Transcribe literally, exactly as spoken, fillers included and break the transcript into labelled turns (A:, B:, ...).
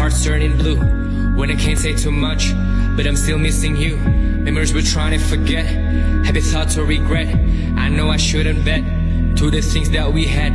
A: heart's turning blue. When I can't say too much, but I'm still missing you. Memories we're trying to forget, happy thoughts or regret. I know I shouldn't bet to the things that we had.